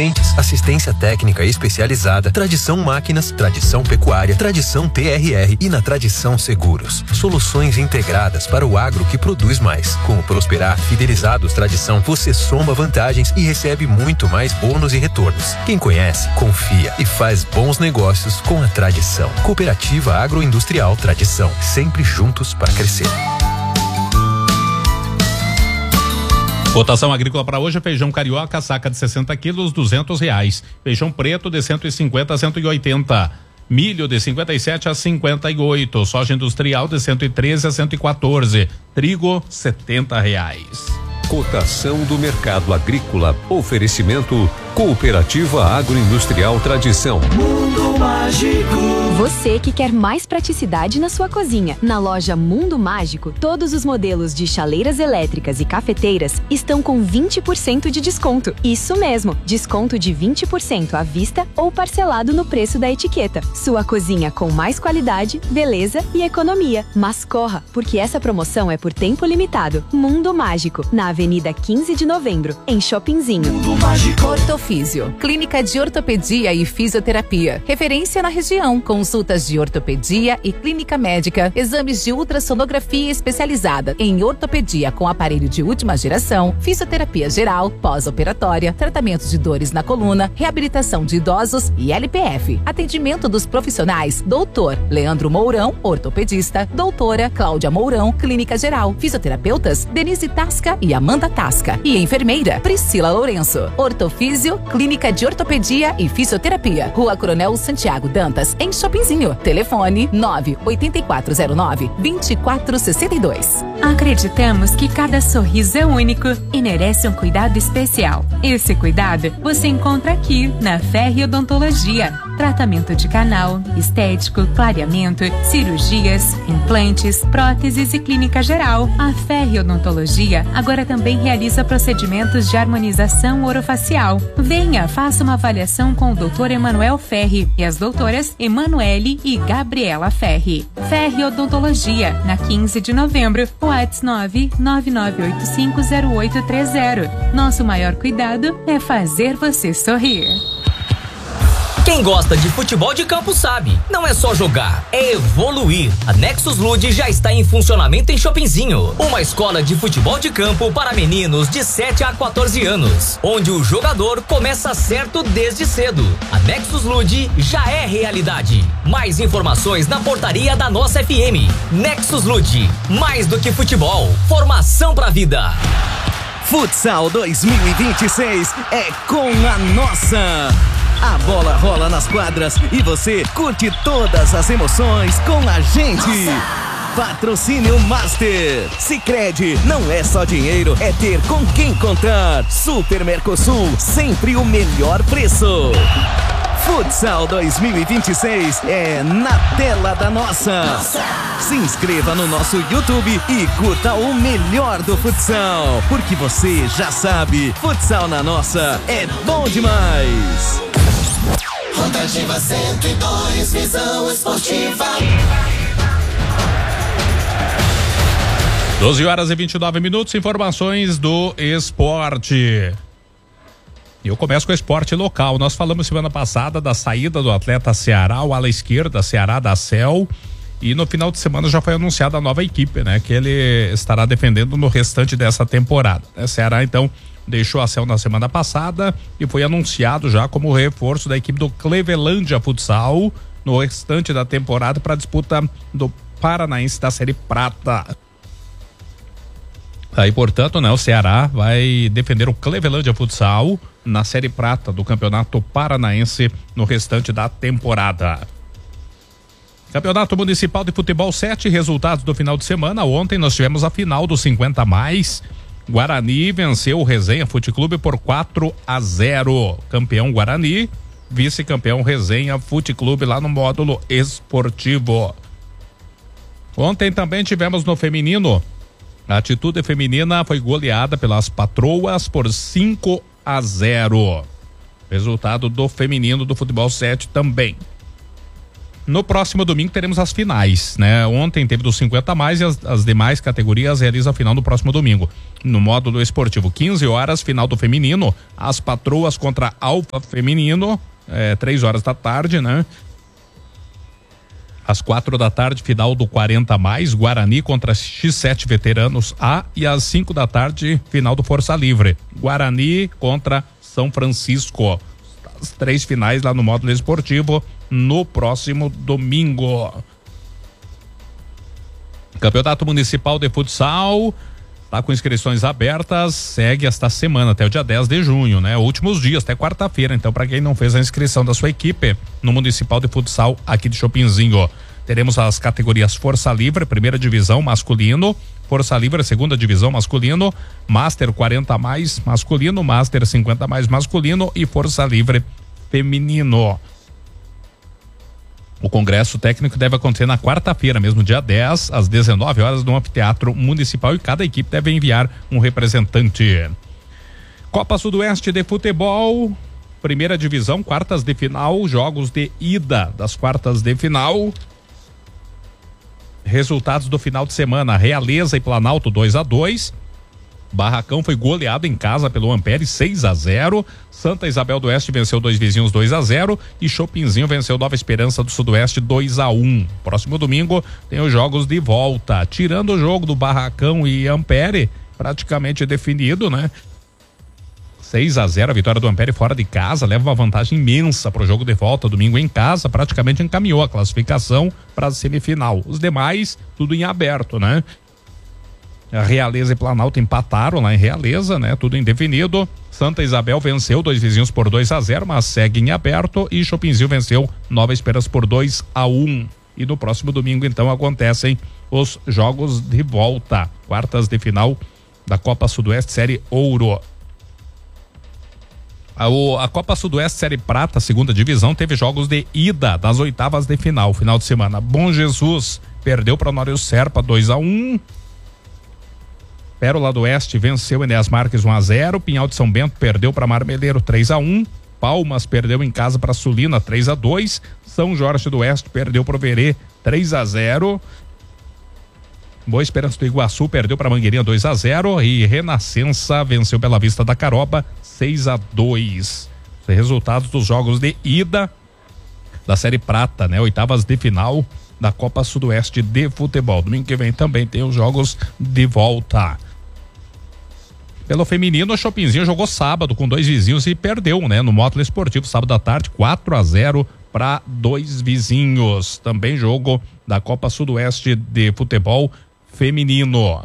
sementes, assistência técnica especializada, Tradição Máquinas, Tradição Pecuária, Tradição TRR e na Tradição Seguros. Soluções integradas para o agro que produz mais. Com o Prosperar Fidelizados Tradição, você soma vantagens e recebe muito mais bônus e retornos. Quem conhece, confia e faz bons negócios com a Tradição. Cooperativa Agroindustrial Tradição, sempre juntos para crescer. Cotação agrícola para hoje: feijão carioca, saca de 60 quilos, R$200. Feijão preto de 150 a 180. Milho de 57 a 58. Soja industrial de 113 a 114. Trigo, R$70. Cotação do mercado agrícola. Oferecimento Cooperativa Agroindustrial Tradição. Mundo Mágico. Você que quer mais praticidade na sua cozinha. Na loja Mundo Mágico, todos os modelos de chaleiras elétricas e cafeteiras estão com 20% de desconto. Isso mesmo, desconto de 20% à vista ou parcelado no preço da etiqueta. Sua cozinha com mais qualidade, beleza e economia. Mas corra, porque essa promoção é por tempo limitado. Mundo Mágico, na Avenida 15 de Novembro, em Shoppingzinho. Mundo Mágico. Ortofísio, clínica de ortopedia e fisioterapia. Referência na região. Consultas de ortopedia e clínica médica. Exames de ultrassonografia especializada em ortopedia com aparelho de última geração. Fisioterapia geral, pós-operatória, tratamento de dores na coluna, reabilitação de idosos e LPF. Atendimento dos profissionais Dr. Leandro Mourão, ortopedista. Doutora Cláudia Mourão, clínica geral. Fisioterapeutas Denise Tasca e Amanda Tasca. E enfermeira Priscila Lourenço. Ortofísio, clínica de ortopedia e fisioterapia. Rua Coronel Santiago Dantas, em Shoppingzinho. Telefone 98409-2462. Acreditamos que cada sorriso é único e merece um cuidado especial. Esse cuidado você encontra aqui na Ferri Odontologia. Tratamento de canal, estético, clareamento, cirurgias, implantes, próteses e clínica geral. A Ferri Odontologia agora também realiza procedimentos de harmonização orofacial. Venha, faça uma avaliação com o Dr. Emanuel Ferri e as doutoras Emanuele e Gabriela Ferri. Ferri Odontologia, na 15 de novembro, WhatsApp 999850830. Nosso maior cuidado é fazer você sorrir. Quem gosta de futebol de campo sabe, não é só jogar, é evoluir. A Nexus Lude já está em funcionamento em Shoppingzinho, uma escola de futebol de campo para meninos de 7 a 14 anos, onde o jogador começa certo desde cedo. A Nexus Lude já é realidade. Mais informações na portaria da nossa FM. Nexus Lude, mais do que futebol, formação pra vida. Futsal 2026 é com a nossa. A bola rola nas quadras e você curte todas as emoções com a gente. Patrocínio Master. Sicredi, não é só dinheiro, é ter com quem contar. Super Mercosul, sempre o melhor preço. Futsal 2026 é na tela da nossa. Se inscreva no nosso YouTube e curta o melhor do futsal, porque você já sabe, futsal na nossa é bom demais. Rotativa 102, visão esportiva. 12h29, informações do esporte. Eu começo com o esporte local. Nós falamos semana passada da saída do atleta Ceará, o ala esquerda, Ceará da Cel. E no final de semana já foi anunciada a nova equipe, né? Que ele estará defendendo no restante dessa temporada. Ceará, então, deixou a Cel na semana passada e foi anunciado já como reforço da equipe do Clevelândia Futsal no restante da temporada para a disputa do Paranaense da Série Prata. Aí, portanto, né, o Ceará vai defender o Clevelândia Futsal na Série Prata do Campeonato Paranaense no restante da temporada. Campeonato Municipal de Futebol 7, resultados do final de semana. Ontem nós tivemos a final do 50+. Guarani venceu o Resenha Fute Clube por 4-0. Campeão Guarani, vice-campeão Resenha Fute Clube lá no módulo esportivo. Ontem também tivemos no feminino. A Atitude Feminina foi goleada pelas Patroas por 5-0. Resultado do feminino do Futebol 7 também. No próximo domingo teremos as finais, né? Ontem teve dos 50 mais e as demais categorias realizam a final no próximo domingo. No módulo esportivo, 15 horas, final do feminino, as Patroas contra Alfa Feminino, 3 horas da tarde, né? Às 4 da tarde, final do 40 mais, Guarani contra X7 Veteranos A, e às 5 da tarde, final do Força Livre, Guarani contra São Francisco. As 3 finais lá no módulo esportivo no próximo domingo. Campeonato Municipal de Futsal tá com inscrições abertas, segue esta semana até o dia 10 de junho, né? Últimos dias, até quarta-feira. Então, para quem não fez a inscrição da sua equipe no Municipal de Futsal aqui de Chopinzinho, teremos as categorias Força Livre, primeira divisão masculino, Força Livre, segunda divisão masculino, Master 40 mais masculino, Master 50 mais masculino e Força Livre feminino. O congresso técnico deve acontecer na quarta-feira, mesmo dia 10, às 19 horas, no Anfiteatro Municipal, e cada equipe deve enviar um representante. Copa Sudoeste de Futebol, primeira divisão, quartas de final, jogos de ida das quartas de final. Resultados do final de semana: Realeza e Planalto 2-2. Barracão foi goleado em casa pelo Ampere 6-0. Santa Isabel do Oeste venceu 2 vizinhos 2-0 e Chopinzinho venceu Nova Esperança do Sudoeste 2-1. Próximo domingo tem os jogos de volta. Tirando o jogo do Barracão e Ampere, praticamente definido, né? 6-0, a vitória do Ampere fora de casa leva uma vantagem imensa para o jogo de volta. Domingo em casa, praticamente encaminhou a classificação para a semifinal. Os demais, tudo em aberto, né? A Realeza e Planalto empataram lá em Realeza, né? Tudo indefinido. Santa Isabel venceu 2 vizinhos por 2-0, mas segue em aberto, e Chopinzinho venceu Nova Esperança por 2-1. E no próximo domingo, então, acontecem os jogos de volta, quartas de final da Copa Sudoeste Série Ouro. A Copa Sudoeste Série Prata, segunda divisão, teve jogos de ida das oitavas de final, final de semana. Bom Jesus perdeu para Honório Serpa 2-1. Pérola do Oeste venceu Enéas Marques 1-0. Pinhal de São Bento perdeu para Marmeleiro 3-1. Palmas perdeu em casa para Sulina 3-2. São Jorge do Oeste perdeu para o Verê 3-0. Boa Esperança do Iguaçu perdeu para Mangueirinha 2-0 e Renascença venceu Bela Vista da Caroba 6-2. Resultados dos jogos de ida da Série Prata, né? Oitavas de final da Copa Sudoeste de Futebol. Domingo que vem também tem os jogos de volta. Pelo feminino, o Chopinzinho jogou sábado com 2 vizinhos e perdeu, né? No módulo esportivo, sábado à tarde, 4-0 para 2 vizinhos. Também jogo da Copa Sudoeste de Futebol feminino.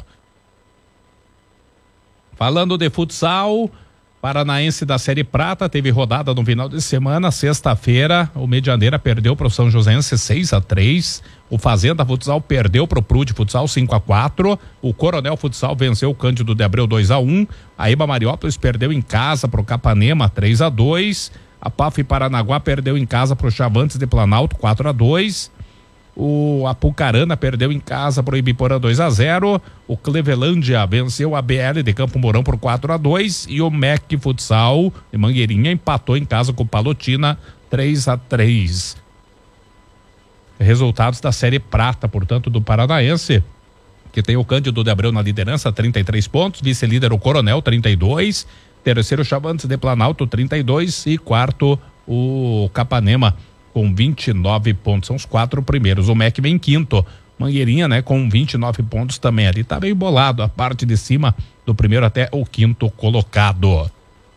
Falando de futsal, Paranaense da Série Prata teve rodada no final de semana. Sexta-feira, o Medianeira perdeu para o São Joséense 6-3. O Fazenda Futsal perdeu para o Prude Futsal 5-4. O Coronel Futsal venceu o Cândido de Abreu 2-1. A Iba Mariópolis perdeu em casa para o Capanema 3-2. A PAF Paranaguá perdeu em casa para o Chavantes de Planalto 4-2. O Apucarana perdeu em casa para o Ibiporã 2-0. O Clevelândia venceu a BL de Campo Mourão por 4-2. E o MEC Futsal de Mangueirinha empatou em casa com o Palotina 3-3. Resultados da Série Prata, portanto, do Paranaense, que tem o Cândido de Abreu na liderança, 33 pontos. Vice-líder o Coronel, 32. Terceiro, Chavantes de Planalto, 32. E quarto, o Capanema, com 29 pontos. São os 4 primeiros. O MEC vem em quinto. Mangueirinha, né, com 29 pontos também. Ali tá meio bolado a parte de cima, do primeiro até o quinto colocado.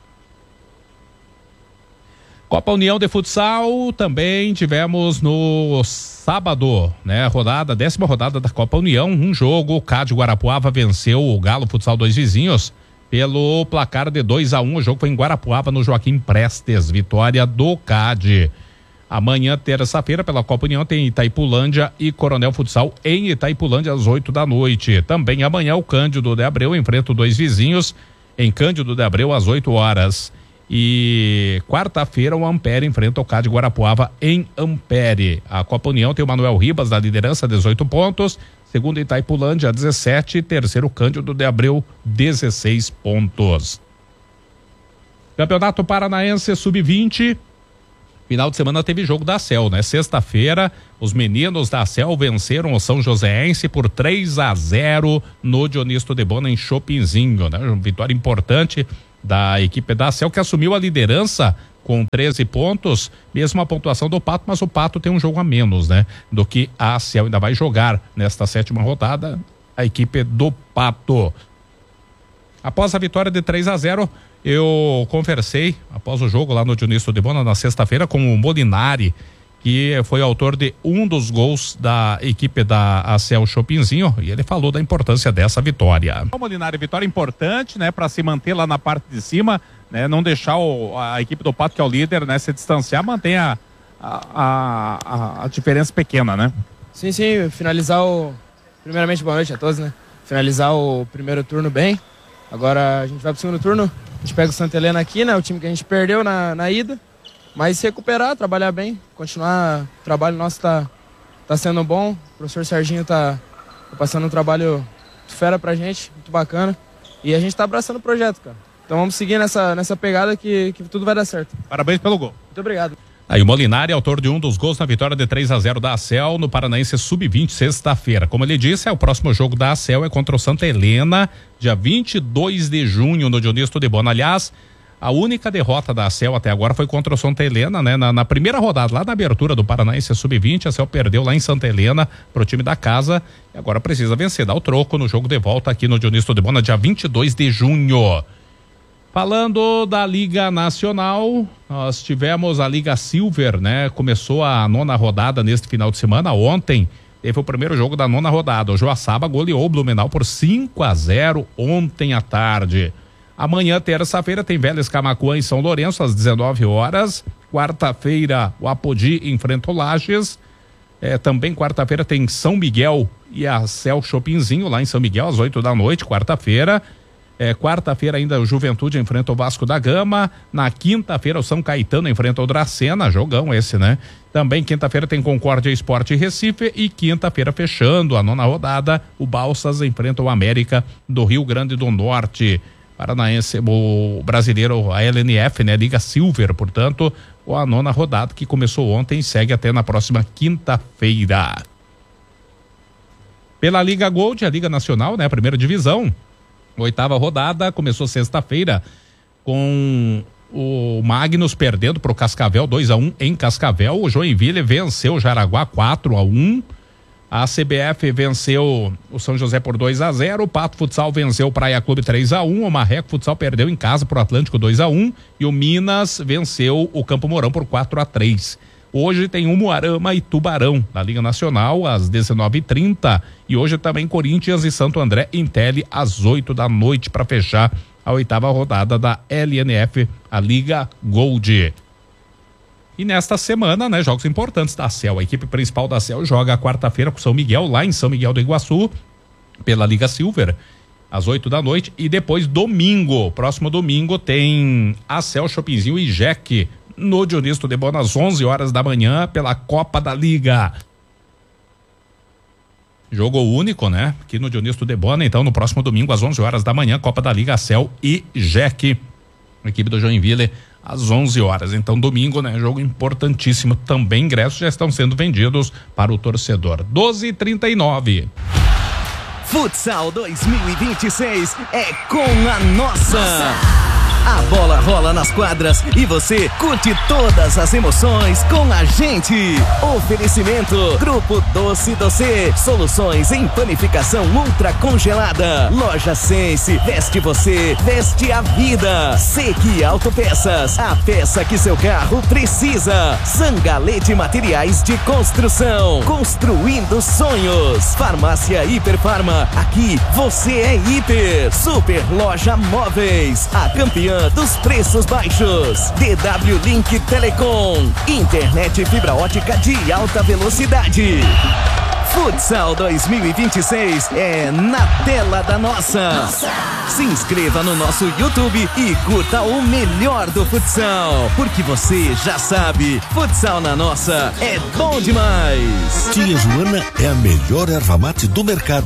Copa União de Futsal também tivemos no sábado, né? 10ª rodada da Copa União. Um jogo, o CAD Guarapuava venceu o Galo Futsal 2 vizinhos pelo placar de 2-1. O jogo foi em Guarapuava, no Joaquim Prestes. Vitória do CAD. Amanhã, terça-feira, pela Copa União, tem Itaipulândia e Coronel Futsal em Itaipulândia às 8 da noite. Também amanhã o Cândido de Abreu enfrenta 2 vizinhos em Cândido de Abreu às 8 horas. E quarta-feira o Ampere enfrenta o CAD Guarapuava em Ampere. A Copa União tem o Manuel Ribas da liderança, 18 pontos. Segundo, Itaipulândia, 17. Terceiro, Cândido de Abreu, 16 pontos. Campeonato Paranaense Sub-20. Final de semana teve jogo da ACEL, né? Sexta-feira, os meninos da ACEL venceram o São Joséense por 3-0 no Dionisto de Bona em Chopinzinho, né? Uma vitória importante da equipe da ACEL, que assumiu a liderança com 13 pontos, mesmo a pontuação do Pato, mas o Pato tem um jogo a menos, né? Do que a ACEL ainda vai jogar nesta 7ª rodada, a equipe do Pato. Após a vitória de 3-0, eu conversei após o jogo lá no Dionisto de Bona na sexta-feira com o Molinari, que foi autor de um dos gols da equipe da ACEL Chopinzinho, e ele falou da importância dessa vitória. O Molinari, vitória importante, né, para se manter lá na parte de cima, né, não deixar a equipe do Pato, que é o líder, né, se distanciar, manter a diferença pequena, né? Sim, finalizar primeiramente, boa noite a todos, né? Finalizar o primeiro turno bem. Agora a gente vai pro segundo turno, a gente pega o Santa Helena aqui, né? O time que a gente perdeu na ida. Mas se recuperar, trabalhar bem, continuar. O trabalho nosso tá sendo bom. O professor Serginho tá passando um trabalho fera pra gente, muito bacana. E a gente tá abraçando o projeto, cara. Então vamos seguir nessa pegada que tudo vai dar certo. Parabéns pelo gol. Muito obrigado. Aí o Molinari, autor de um dos gols na vitória de 3-0 da ACEL no Paranaense Sub-20, sexta-feira. Como ele disse, o próximo jogo da ACEL é contra o Santa Helena, dia 22 de junho, no Dionisto de Bona. Aliás, a única derrota da ACEL até agora foi contra o Santa Helena, né? Na primeira rodada, lá na abertura do Paranaense Sub-20, a ACEL perdeu lá em Santa Helena pro time da casa e agora precisa vencer, dar o troco no jogo de volta aqui no Dionisto de Bona, dia 22 de junho. Falando da Liga Nacional, nós tivemos a Liga Silver, né? Começou a 9ª rodada neste final de semana. Ontem teve o primeiro jogo da 9ª rodada. O Joaçaba goleou o Blumenau por 5-0 ontem à tarde. Amanhã, terça-feira, tem Vélez Camaquã em São Lourenço, às 19 horas. Quarta-feira, o Apodi enfrenta o Lages. Também quarta-feira tem São Miguel e a ACEL Chopinzinho, lá em São Miguel, às 8 da noite, quarta-feira. Quarta-feira ainda o Juventude enfrenta o Vasco da Gama. Na quinta-feira o São Caetano enfrenta o Dracena, jogão esse, né? Também quinta-feira tem Concórdia Esporte Recife e quinta-feira fechando a 9ª rodada, o Balsas enfrenta o América do Rio Grande do Norte. Paranaense, o brasileiro, a LNF, né? Liga Silver, portanto, a 9ª rodada que começou ontem segue até na próxima quinta-feira. Pela Liga Gold, a Liga Nacional, né? A primeira divisão. 8ª rodada, começou sexta-feira com o Magnus perdendo para o Cascavel 2-1 em Cascavel. O Joinville venceu o Jaraguá 4-1. A CBF venceu o São José por 2-0. O Pato Futsal venceu o Praia Clube 3-1. O Marreco Futsal perdeu em casa para o Atlântico 2-1. E o Minas venceu o Campo Mourão por 4-3. Hoje tem Umuarama e Tubarão na Liga Nacional às 19h30 e hoje também Corinthians e Santo André em Tele às 8 da noite para fechar a 8ª rodada da LNF, a Liga Gold. E nesta semana, né, jogos importantes da ACEL. A equipe principal da ACEL joga quarta-feira com São Miguel, lá em São Miguel do Iguaçu, pela Liga Silver, às 8 da noite. E depois próximo domingo, tem ACEL Chopinzinho e Jack no Dionisto de Bona às 11 horas da manhã pela Copa da Liga. Jogo único, né? Aqui no Dionisto de Bona, então no próximo domingo às 11 horas da manhã, Copa da Liga, ACEL e Jack. A equipe do Joinville às 11 horas. Então domingo, né? Jogo importantíssimo. Também ingressos já estão sendo vendidos para o torcedor. 12h39. Futsal 2026 é com a nossa. A bola rola nas quadras e você curte todas as emoções com a gente. Oferecimento Grupo Doce Doce, soluções em panificação ultra congelada. Loja Sense, veste você, veste a vida. Sequi Autopeças, a peça que seu carro precisa. Zangalete Materiais de Construção, construindo sonhos. Farmácia Hiperfarma, aqui você é hiper. Super Loja Móveis, a campeã dos preços baixos. DW Link Telecom, internet fibra ótica de alta velocidade. Futsal 2026 é na tela da nossa. Se inscreva no nosso YouTube e curta o melhor do futsal, porque você já sabe, futsal na nossa é bom demais. Tia Joana é a melhor erva mate do mercado.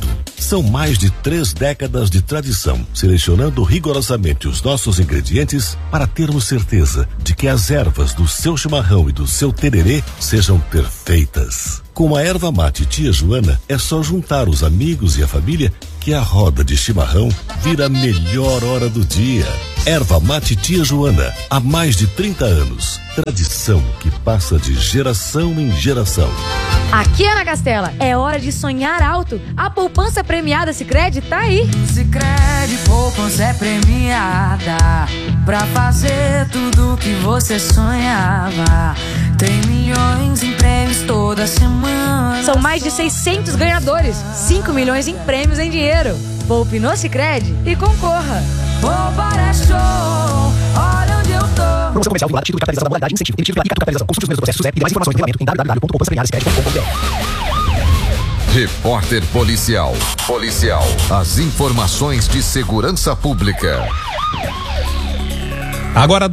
São mais de 3 décadas de tradição, selecionando rigorosamente os nossos ingredientes para termos certeza de que as ervas do seu chimarrão e do seu tererê sejam perfeitas. Com a erva mate Tia Joana, é só juntar os amigos e a família que a roda de chimarrão vira a melhor hora do dia. Erva mate Tia Joana, há mais de 30 anos. Tradição que passa de geração em geração. Aqui, Ana Castela, é hora de sonhar alto. A poupança premiada Sicredi tá aí. Sicredi poupança é premiada pra fazer tudo que você sonhava. Tem milhões em prêmios toda semana. São mais de 600 ganhadores, 5 milhões em prêmios em dinheiro. Poupe no Sicredi e concorra. Poupar é show, olha onde eu tô. Promoção comercial vinculada, título de capitalização da modalidade de incentivo. Emitido pela ICA Capitalização. Consulte os mesmos processos e mais informações no regulamento em www.poupançapremiadasicredi.com.br. Repórter Policial. As informações de segurança pública. Agora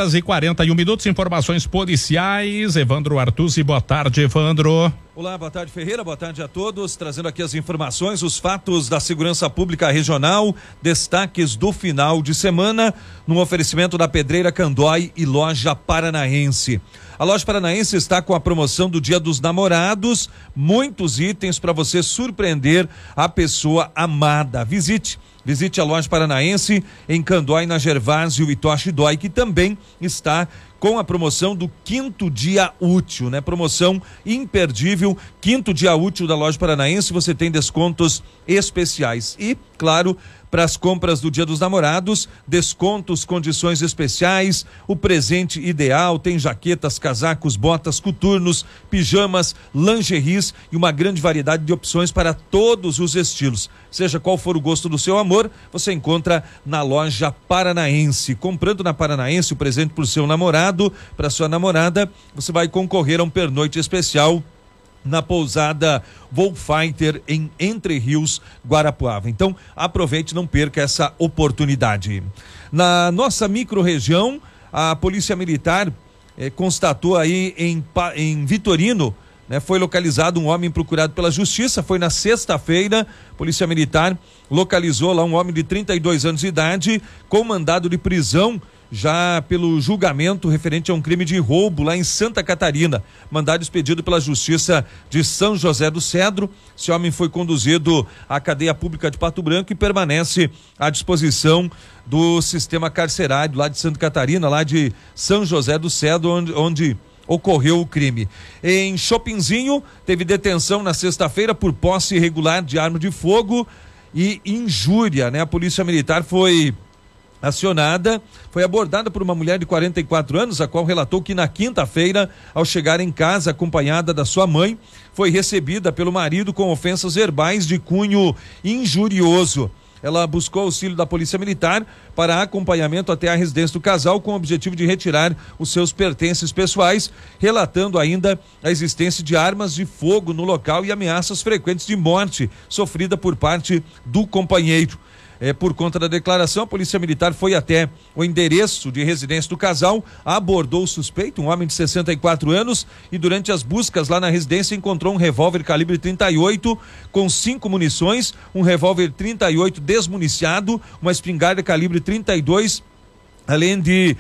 12h41, informações policiais. Evandro Artuzzi, boa tarde, Evandro. Olá, boa tarde, Ferreira, boa tarde a todos, trazendo aqui as informações, os fatos da segurança pública regional, destaques do final de semana, no oferecimento da Pedreira Candói e Loja Paranaense. A Loja Paranaense está com a promoção do Dia dos Namorados, muitos itens para você surpreender a pessoa amada. Visite a Loja Paranaense em Candói, na Gervásio e Toshi Dói, que também está com a promoção do 5º dia útil, né? Promoção imperdível, 5º dia útil da Loja Paranaense, você tem descontos especiais. E, claro, para as compras do Dia dos Namorados, descontos, condições especiais, o presente ideal, tem jaquetas, casacos, botas, coturnos, pijamas, lingeries e uma grande variedade de opções para todos os estilos. Seja qual for o gosto do seu amor, você encontra na Loja Paranaense. Comprando na Paranaense o presente para o seu namorado, para sua namorada, você vai concorrer a um pernoite especial na pousada Volfighter em Entre Rios, Guarapuava. Então, aproveite, não perca essa oportunidade. Na nossa microrregião, a Polícia Militar constatou aí em Vitorino, né, foi localizado um homem procurado pela Justiça. Foi na sexta-feira, Polícia Militar localizou lá um homem de 32 anos de idade com mandado de prisão já pelo julgamento referente a um crime de roubo lá em Santa Catarina. Mandado expedido pela Justiça de São José do Cedro. Esse homem foi conduzido à cadeia pública de Pato Branco e permanece à disposição do sistema carcerário lá de Santa Catarina, lá de São José do Cedro, onde ocorreu o crime. Em Chopinzinho, teve detenção na sexta-feira por posse irregular de arma de fogo e injúria, né? A Polícia Militar foi acionada, foi abordada por uma mulher de 44 anos, a qual relatou que na quinta-feira, ao chegar em casa acompanhada da sua mãe, foi recebida pelo marido com ofensas verbais de cunho injurioso. Ela buscou auxílio da Polícia Militar para acompanhamento até a residência do casal com o objetivo de retirar os seus pertences pessoais, relatando ainda a existência de armas de fogo no local e ameaças frequentes de morte sofrida por parte do companheiro. Por conta da declaração, a Polícia Militar foi até o endereço de residência do casal, abordou o suspeito, um homem de 64 anos, e durante as buscas lá na residência encontrou um revólver calibre 38 com 5 munições, um revólver 38 desmuniciado, uma espingarda calibre 32, além de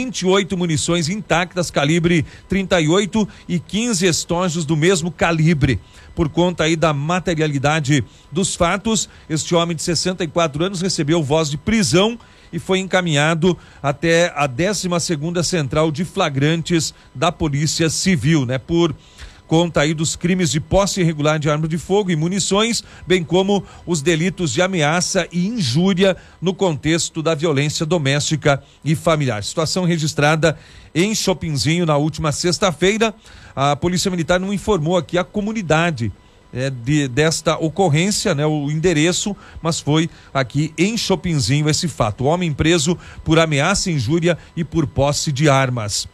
28 munições intactas calibre 38 e 15 estojos do mesmo calibre. Por conta aí da materialidade dos fatos, este homem de 64 anos recebeu voz de prisão e foi encaminhado até a 12ª Central de Flagrantes da Polícia Civil, né? Por conta aí dos crimes de posse irregular de arma de fogo e munições, bem como os delitos de ameaça e injúria no contexto da violência doméstica e familiar. Situação registrada em Chopinzinho na última sexta-feira. A Polícia Militar não informou aqui a comunidade desta ocorrência, né, o endereço, mas foi aqui em Chopinzinho esse fato. O homem preso por ameaça, injúria e por posse de armas.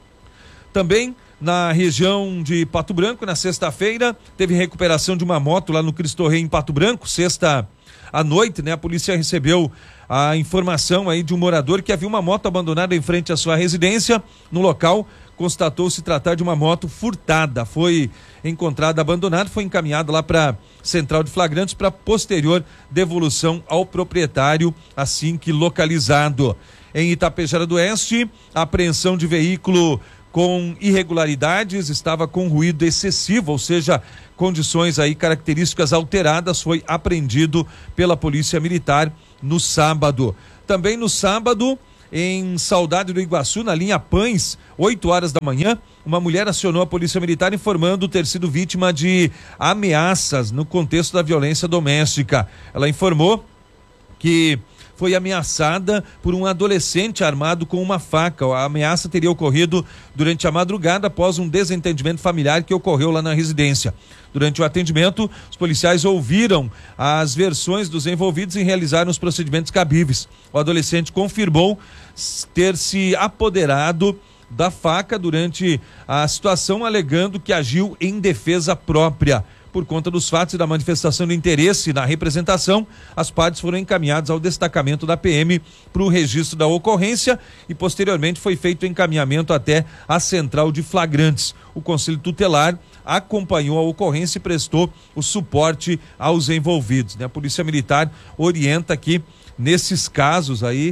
Também na região de Pato Branco, na sexta-feira, teve recuperação de uma moto lá no Cristo Rei, em Pato Branco. Sexta à noite, né, a polícia recebeu a informação aí de um morador que havia uma moto abandonada em frente à sua residência. No local, constatou se tratar de uma moto furtada. Foi encontrada abandonada, foi encaminhada lá para Central de Flagrantes para posterior devolução ao proprietário assim que localizado. Em Itapejara do Oeste, apreensão de veículo com irregularidades, estava com ruído excessivo, ou seja, condições aí, características alteradas, foi apreendido pela Polícia Militar no sábado. Também no sábado, em Saudade do Iguaçu, na linha Pães, 8 horas da manhã, uma mulher acionou a Polícia Militar informando ter sido vítima de ameaças no contexto da violência doméstica. Ela informou que foi ameaçada por um adolescente armado com uma faca. A ameaça teria ocorrido durante a madrugada após um desentendimento familiar que ocorreu lá na residência. Durante o atendimento, os policiais ouviram as versões dos envolvidos e realizaram os procedimentos cabíveis. O adolescente confirmou ter se apoderado da faca durante a situação, alegando que agiu em defesa própria. Por conta dos fatos e da manifestação de interesse na representação, as partes foram encaminhadas ao destacamento da PM para o registro da ocorrência e posteriormente foi feito o encaminhamento até a Central de Flagrantes. O Conselho Tutelar acompanhou a ocorrência e prestou o suporte aos envolvidos, né? A Polícia Militar orienta que nesses casos aí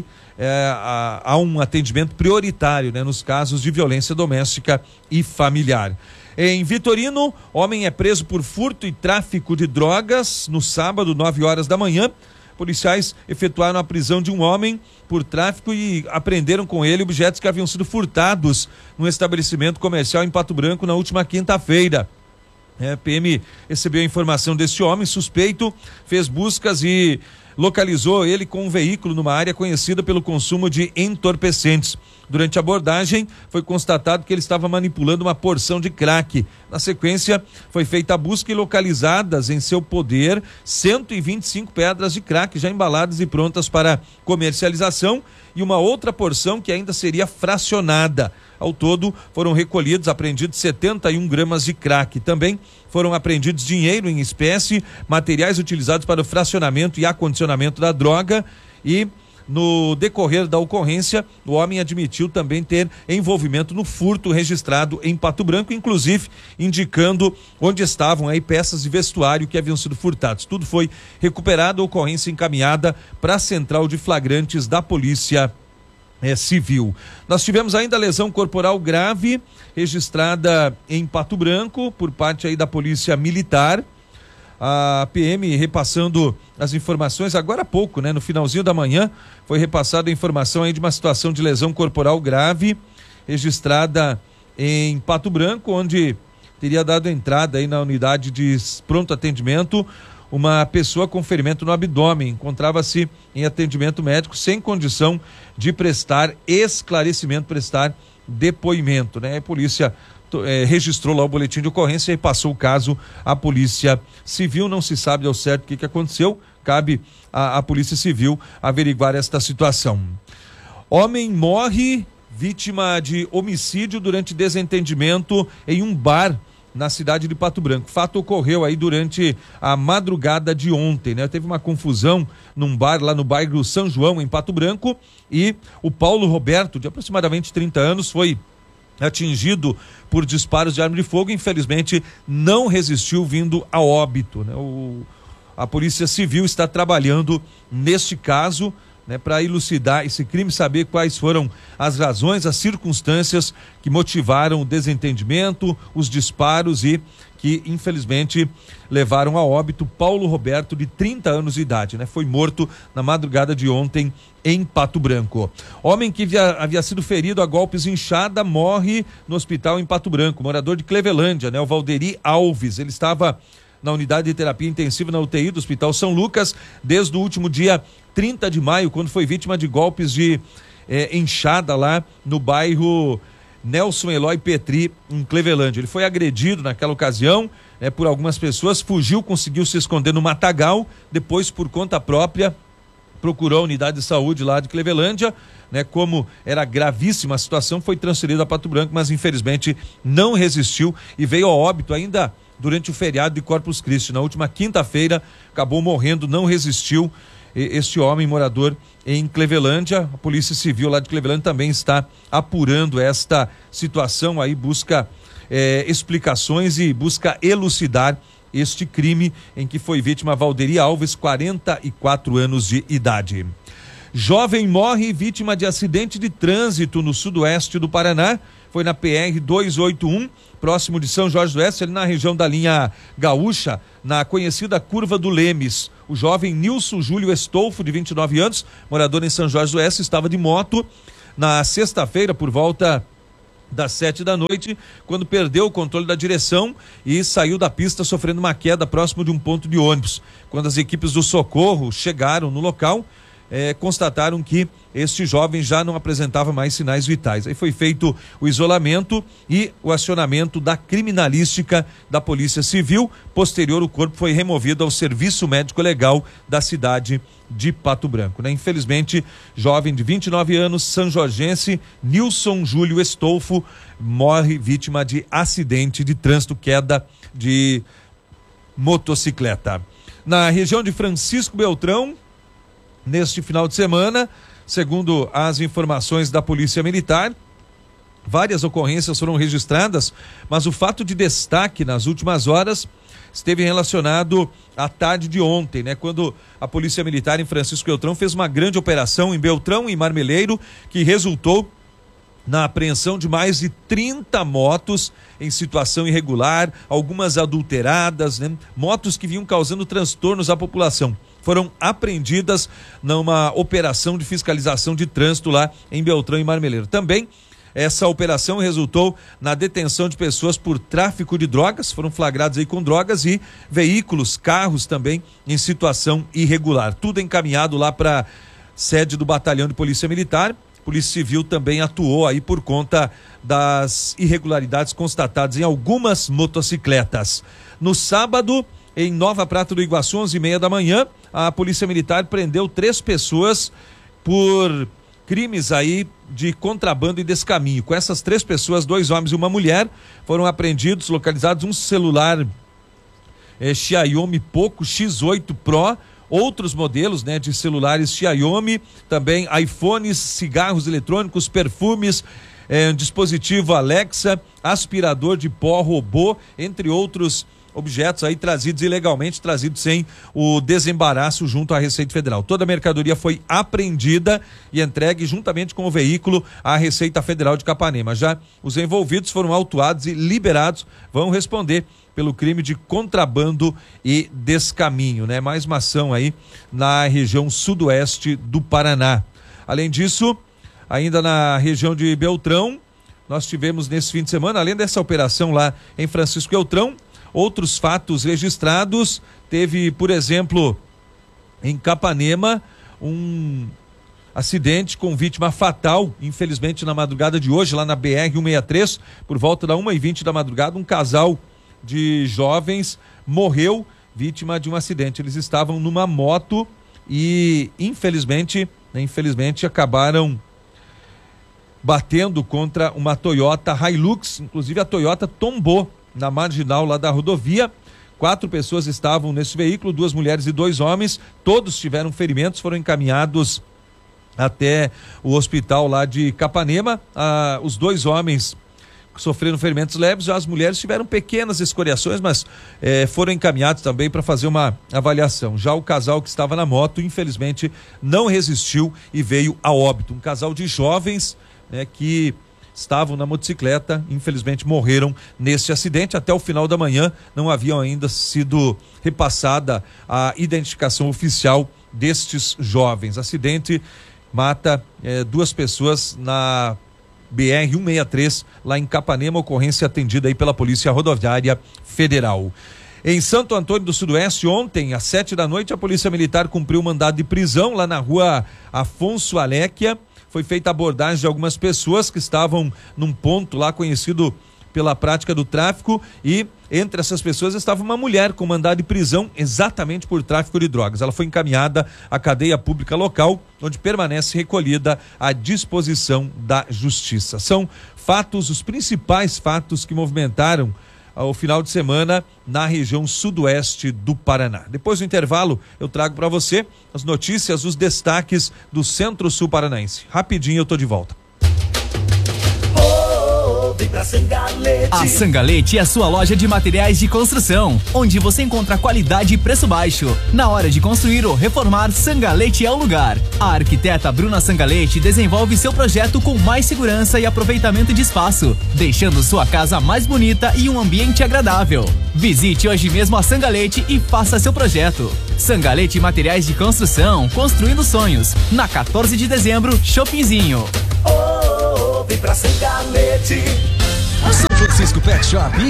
há um atendimento prioritário, né? Nos casos de violência doméstica e familiar. Em Vitorino, homem é preso por furto e tráfico de drogas no sábado, 9 horas da manhã. Policiais efetuaram a prisão de um homem por tráfico e apreenderam com ele objetos que haviam sido furtados no estabelecimento comercial em Pato Branco na última quinta-feira. A PM recebeu a informação desse homem suspeito, fez buscas e localizou ele com um veículo numa área conhecida pelo consumo de entorpecentes. Durante a abordagem, foi constatado que ele estava manipulando uma porção de crack. Na sequência, foi feita a busca e localizadas em seu poder 125 pedras de crack já embaladas e prontas para comercialização e uma outra porção que ainda seria fracionada. Ao todo, foram recolhidos, apreendidos 71 gramas de crack. Também foram apreendidos dinheiro em espécie, materiais utilizados para o fracionamento e acondicionamento da droga e no decorrer da ocorrência, o homem admitiu também ter envolvimento no furto registrado em Pato Branco, inclusive indicando onde estavam aí peças de vestuário que haviam sido furtados. Tudo foi recuperado, a ocorrência encaminhada para a Central de Flagrantes da Polícia Civil. Nós tivemos ainda lesão corporal grave registrada em Pato Branco por parte aí da Polícia Militar. A PM repassando as informações agora há pouco, né? No finalzinho da manhã foi repassada a informação aí de uma situação de lesão corporal grave registrada em Pato Branco, onde teria dado entrada aí na unidade de pronto atendimento uma pessoa com ferimento no abdômen, encontrava-se em atendimento médico sem condição de prestar esclarecimento, prestar depoimento, né? A polícia registrou lá o boletim de ocorrência e passou o caso à Polícia Civil. Não se sabe ao certo o que aconteceu, cabe à Polícia Civil averiguar esta situação. Homem morre vítima de homicídio durante desentendimento em um bar na cidade de Pato Branco. O fato ocorreu aí durante a madrugada de ontem, né? Teve uma confusão num bar lá no bairro São João, em Pato Branco, e o Paulo Roberto, de aproximadamente 30 anos, foi atingido por disparos de arma de fogo, infelizmente não resistiu, vindo a óbito, né? A Polícia Civil está trabalhando neste caso, né, para elucidar esse crime, saber quais foram as razões, as circunstâncias que motivaram o desentendimento, os disparos e que infelizmente levaram a óbito Paulo Roberto, de 30 anos de idade, né? Foi morto na madrugada de ontem em Pato Branco. Homem que havia sido ferido a golpes de enxada morre no hospital em Pato Branco. Morador de Clevelândia, né? O Valderi Alves, ele estava na unidade de terapia intensiva na UTI do Hospital São Lucas desde o último dia 30 de maio, quando foi vítima de golpes de enxada lá no bairro Nelson Eloy Petri, em Clevelândia. Ele foi agredido naquela ocasião por algumas pessoas, fugiu, conseguiu se esconder no matagal, depois por conta própria procurou a unidade de saúde lá de Clevelândia, né? Como era gravíssima a situação, foi transferido a Pato Branco, mas infelizmente não resistiu e veio a óbito ainda durante o feriado de Corpus Christi. Na última quinta-feira acabou morrendo, não resistiu este homem morador em Clevelândia. A Polícia Civil lá de Clevelândia também está apurando esta situação aí, busca explicações e busca elucidar este crime em que foi vítima Valderi Alves, 44 anos de idade. Jovem morre vítima de acidente de trânsito no sudoeste do Paraná. Foi na PR 281, próximo de São Jorge do Oeste, ali na região da linha Gaúcha, na conhecida Curva do Lemes. O jovem Nilson Júlio Estolfo, de 29 anos, morador em São Jorge do Oeste, estava de moto na sexta-feira por volta das 7 da noite, quando perdeu o controle da direção e saiu da pista sofrendo uma queda próximo de um ponto de ônibus. Quando as equipes do socorro chegaram no local, constataram que este jovem já não apresentava mais sinais vitais. Aí foi feito o isolamento e o acionamento da criminalística da Polícia Civil. Posterior, o corpo foi removido ao Serviço Médico Legal da cidade de Pato Branco, né? Infelizmente, jovem de 29 anos, sanjorgense, Nilson Júlio Estolfo, morre vítima de acidente de trânsito, queda de motocicleta. Na região de Francisco Beltrão, neste final de semana, segundo as informações da Polícia Militar, várias ocorrências foram registradas, mas o fato de destaque nas últimas horas esteve relacionado à tarde de ontem, né? Quando a Polícia Militar em Francisco Beltrão fez uma grande operação em Beltrão e Marmeleiro, que resultou na apreensão de mais de 30 motos em situação irregular, algumas adulteradas, né? Motos que vinham causando transtornos à população. Foram apreendidas numa operação de fiscalização de trânsito lá em Beltrão e Marmeleiro. Também essa operação resultou na detenção de pessoas por tráfico de drogas, foram flagrados aí com drogas e veículos, carros também em situação irregular. Tudo encaminhado lá para sede do Batalhão de Polícia Militar. Polícia Civil também atuou aí por conta das irregularidades constatadas em algumas motocicletas. No sábado, em Nova Prata do Iguaçu, 11h30 da manhã, a Polícia Militar prendeu 3 pessoas por crimes aí de contrabando e descaminho. Com essas 3 pessoas, 2 homens e uma mulher, foram apreendidos, localizados um celular Xiaomi Poco X8 Pro, outros modelos, né, de celulares Xiaomi, também iPhones, cigarros eletrônicos, perfumes, dispositivo Alexa, aspirador de pó robô, entre outros objetos aí trazidos ilegalmente, trazidos sem o desembaraço junto à Receita Federal. Toda a mercadoria foi apreendida e entregue juntamente com o veículo à Receita Federal de Capanema. Já os envolvidos foram autuados e liberados, vão responder pelo crime de contrabando e descaminho, né? Mais uma ação aí na região sudoeste do Paraná. Além disso, ainda na região de Beltrão, nós tivemos nesse fim de semana, além dessa operação lá em Francisco Beltrão, outros fatos registrados. Teve, por exemplo, em Capanema, um acidente com vítima fatal, infelizmente na madrugada de hoje, lá na BR-163, por volta da 1h20 da madrugada, um casal de jovens morreu vítima de um acidente. Eles estavam numa moto e infelizmente acabaram batendo contra uma Toyota Hilux. Inclusive a Toyota tombou na marginal lá da rodovia. 4 pessoas estavam nesse veículo, 2 mulheres e 2 homens, todos tiveram ferimentos, foram encaminhados até o hospital lá de Capanema. Os 2 homens sofreram ferimentos leves, já as mulheres tiveram pequenas escoriações, mas foram encaminhados também para fazer uma avaliação. Já o casal que estava na moto, infelizmente, não resistiu e veio a óbito. Um casal de jovens, né, que estavam na motocicleta, infelizmente morreram nesse acidente. Até o final da manhã não haviam ainda sido repassada a identificação oficial destes jovens. Acidente mata 2 pessoas na BR-163, lá em Capanema, ocorrência atendida aí pela Polícia Rodoviária Federal. Em Santo Antônio do Sudoeste, ontem, às 7 da noite, a Polícia Militar cumpriu mandado de prisão lá na rua Afonso Aléquia. Foi feita a abordagem de algumas pessoas que estavam num ponto lá conhecido pela prática do tráfico, e entre essas pessoas estava uma mulher com mandado de prisão exatamente por tráfico de drogas. Ela foi encaminhada à cadeia pública local, onde permanece recolhida à disposição da justiça. São fatos, os principais fatos que movimentaram ao final de semana na região sudoeste do Paraná. Depois do intervalo, eu trago para você as notícias, os destaques do Centro-Sul Paranaense. Rapidinho eu tô de volta. Vem pra Sangalete. A Sangalete é a sua loja de materiais de construção, onde você encontra qualidade e preço baixo. Na hora de construir ou reformar, Sangalete é o lugar. A arquiteta Bruna Sangalete desenvolve seu projeto com mais segurança e aproveitamento de espaço, deixando sua casa mais bonita e um ambiente agradável. Visite hoje mesmo a Sangalete e faça seu projeto. Sangalete Materiais de Construção, construindo sonhos. Na 14 de dezembro, Shoppingzinho. Vem pra Sangalete. São Francisco Pet Shop